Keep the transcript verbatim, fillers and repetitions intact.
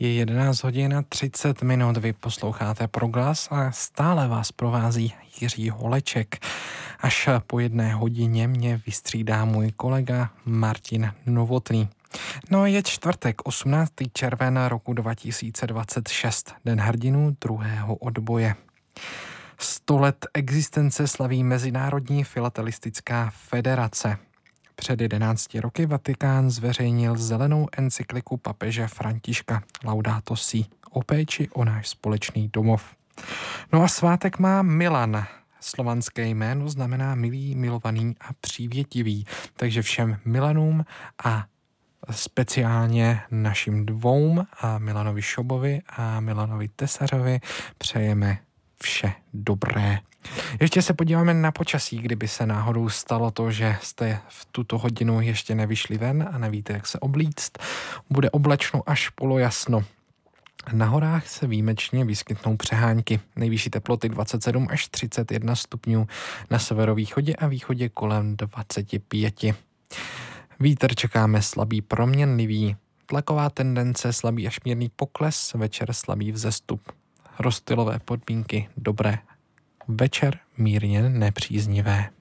Je jedenáct hodin a třicet minut, vy posloucháte Proglas a stále vás provází Jiří Holeček. Až po jedné hodině mě vystřídá můj kolega Martin Novotný. No, je čtvrtek, osmnáctého června roku dva tisíce dvacet šest, Den hrdinů druhého odboje. Sto let existence slaví Mezinárodní filatelistická federace. Před jedenácti roky Vatikán zveřejnil zelenou encykliku papeže Františka Laudato Si o péči o náš společný domov. No a svátek má Milan. Slovanské jméno znamená milý, milovaný a přívětivý. Takže všem Milanům a speciálně našim dvou, a Milanovi Šobovi a Milanovi Tesařovi, přejeme vše dobré. Ještě se podíváme na počasí, kdyby se náhodou stalo to, že jste v tuto hodinu ještě nevyšli ven a nevíte, jak se oblíct. Bude oblačno až polojasno. Na horách se výjimečně vyskytnou přehánky. Nejvyšší teploty dvacet sedm až třicet jedna stupňů, na severovýchodě a východě kolem dvacet pět. Vítr čekáme slabý proměnlivý. Tlaková tendence slabý až mírný pokles, večer slabý vzestup. Rozptylové podmínky dobré. Večer mírně nepříznivé.